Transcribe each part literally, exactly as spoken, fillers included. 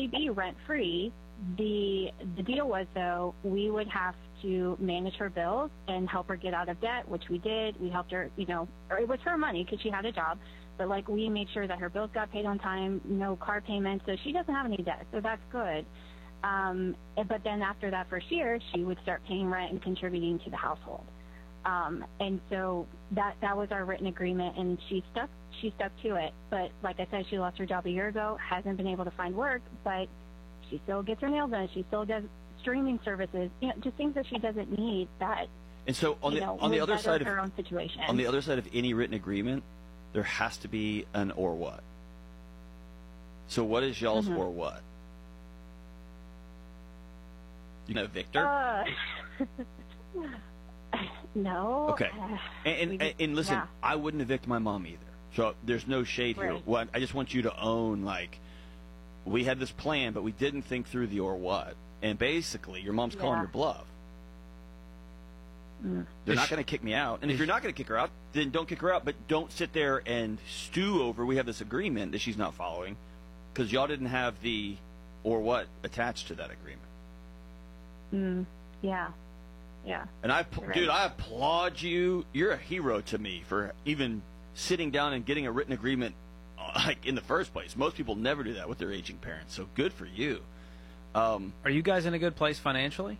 technically be rent-free. The the deal was, though, we would have to manage her bills and help her get out of debt, which we did. We helped her, you know, or it was her money because she had a job, but, like, we made sure that her bills got paid on time, no car payments, so she doesn't have any debt, so that's good. Um, but then after that first year, she would start paying rent and contributing to the household. Um, and so that that was our written agreement, and she stuck she stuck to it. But like I said, she lost her job a year ago, hasn't been able to find work, but she still gets her nails done. She still does streaming services, you know, just things that she doesn't need. That and so on the know, on the other side of her own situation. On the other side of any written agreement, there has to be an or what. So what is y'all's mm-hmm. or what? You know, Victor. Uh, no. Okay. And and, and, and listen, yeah. I wouldn't evict my mom either. So there's no shade right. here. What I just want you to own, like, we had this plan, but we didn't think through the or what. And basically, your mom's yeah. calling your bluff. Mm. They're not going to kick me out. And if you're not going to kick her out, then don't kick her out. But don't sit there and stew over, we have this agreement that she's not following, because y'all didn't have the or what attached to that agreement. Mm. Yeah. Yeah. And I, right. dude, I applaud you. You're a hero to me for even sitting down and getting a written agreement, like, in the first place. Most people never do that with their aging parents. So good for you. Um, Are you guys in a good place financially?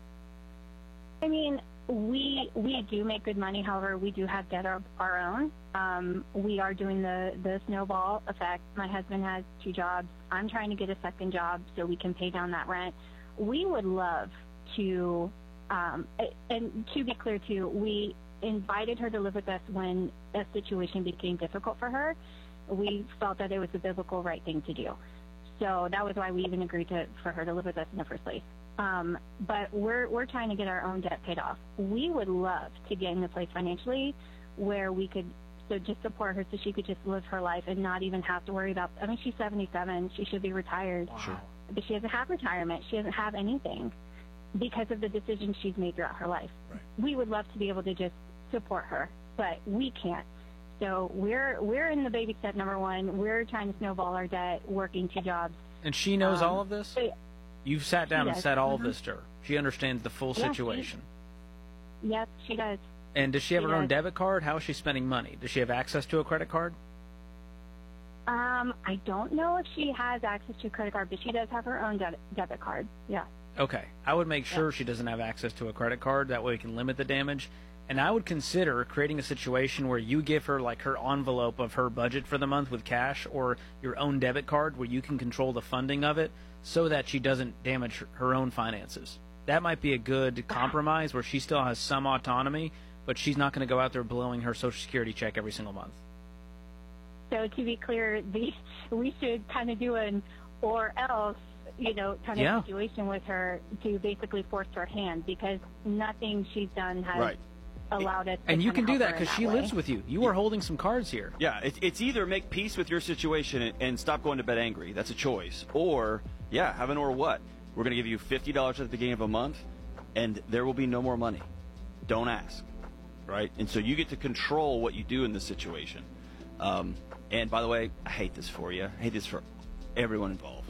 I mean, we we do make good money. However, we do have debt of our own. Um, we are doing the, the snowball effect. My husband has two jobs. I'm trying to get a second job so we can pay down that rent. We would love to, um, and to be clear, too, we invited her to live with us when a situation became difficult for her. We felt that it was the biblical right thing to do. So that was why we even agreed to for her to live with us in the first place. Um, but we're we're trying to get our own debt paid off. We would love to get in a place financially where we could so just support her so she could just live her life and not even have to worry about. I mean, she's seventy-seven. She should be retired. Wow. Sure. But she doesn't have retirement. She doesn't have anything because of the decisions she's made throughout her life. Right. We would love to be able to just support her, but we can't. So we're we're in the baby step number one. We're trying to snowball our debt, working two jobs. And she knows um, all of this? So, You've sat down and does. said all mm-hmm. of this to her. She understands the full Yeah, situation. She, yes, she does. And does she have she her own does. debit card? How is she spending money? Does she have access to a credit card? Um, I don't know if she has access to a credit card, but she does have her own de- debit card. Yeah. Okay. I would make sure Yeah. she doesn't have access to a credit card. That way we can limit the damage. And I would consider creating a situation where you give her, like, her envelope of her budget for the month with cash, or your own debit card where you can control the funding of it so that she doesn't damage her own finances. That might be a good compromise where she still has some autonomy, but she's not going to go out there blowing her Social Security check every single month. So to be clear, the, we should kind of do an or else, you know, kind of Yeah. situation with her to basically force her hand, because nothing she's done has Right. allowed us to And you kind can of do help that her in because she way. lives with you. You are holding some cards here. Yeah, it, it's either make peace with your situation and, and stop going to bed angry. That's a choice. Or, yeah, have an or what. We're going to give you fifty dollars at the beginning of a month, and there will be no more money. Don't ask, right? And so you get to control what you do in this situation. Um, and, by the way, I hate this for you. I hate this for everyone involved.